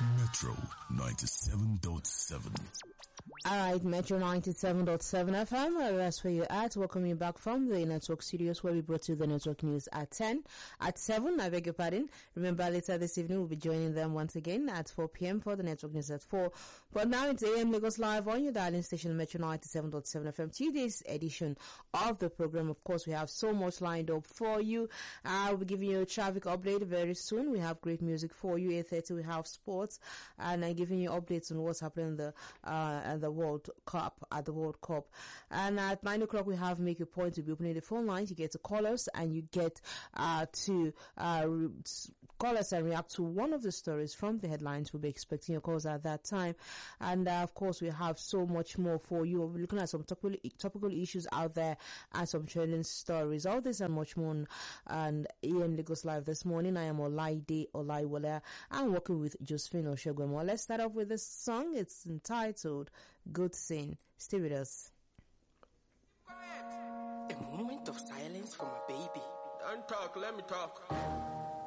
Metro 97.7. Alright, Metro 97.7 FM, that's where you're at. Welcome you back from the network studios where we brought you the network news at 10. At 7, I beg your pardon. Remember, later this evening we'll be joining them once again at 4 p.m. for the network news at 4. But now it's AM Lagos Live on your dialing station, Metro 97.7 FM. Today's edition of the program, of course, we have so much lined up for you. We'll be giving you a traffic update very soon. We have great music for you. 8:30 we have sports, and I'm giving you updates on what's happening in the World Cup, at the World Cup. And at 9 o'clock we have Make a Point to be opening the phone lines. You get to call us and you get to call us and react to one of the stories from the headlines. We'll be expecting your calls at that time. And of course we have so much more for you. We're looking at some topical issues out there and some trending stories. All this and much more and Ian Lagos Live this morning. I am Olaide Olaiwole. I'm working with Josephine Oshogwemo. Let's start off with this song. It's entitled Good Scene. Stay with us. Quiet. A moment of silence for my baby. Don't talk, let me talk.